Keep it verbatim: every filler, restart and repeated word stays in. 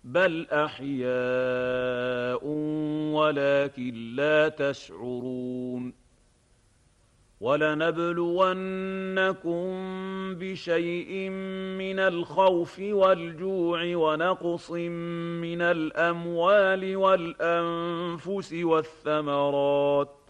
بل أحياء ولكن لا تشعرون ولنبلونكم بشيء من الخوف والجوع ونقص من الأموال والأنفس والثمرات